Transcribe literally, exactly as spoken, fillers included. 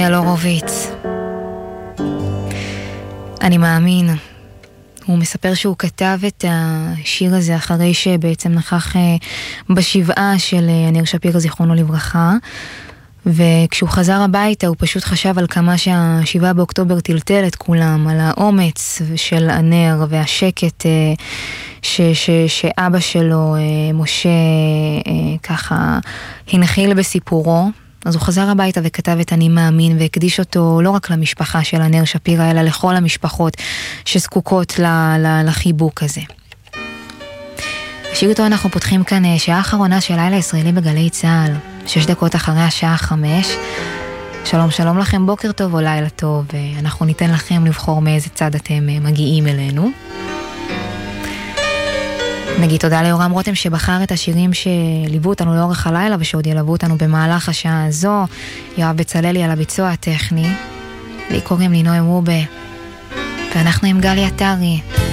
דניאל הורוביץ. אני מאמין. הוא מספר שהוא כתב את השיר הזה אחרי שבעצם נכח בשבעה של ניר שפירא זיכרונו לברכה, וכשהוא חזר הביתה הוא פשוט חשב על כמה שהשבעה באוקטובר טלטל את כולם, על האומץ של הנר והשקט ש, ש, שאבא שלו, משה, ככה הנחיל בסיפורו. אז הוא חזר הביתה וכתב את אני מאמין, והקדיש אותו לא רק למשפחה של הנר שפירא, אלא לכל המשפחות שזקוקות ל, ל, לחיבוק הזה. השיר איתו אנחנו פותחים כאן שעה אחרונה של לילה ישראלי בגלי צהל, שש דקות אחרי השעה חמש. שלום שלום לכם, בוקר טוב או לילה טוב, אנחנו ניתן לכם לבחור מאיזה צד אתם מגיעים אלינו. נגיד תודה ליורם רותם שבחר את השירים שליוו אותנו לאורך הלילה ושעוד ילוו אותנו במהלך השעה הזו. יואב בצללי על הביצוע הטכני, לי קוראים לי נועה רובה, ואנחנו עם גלי עטרי.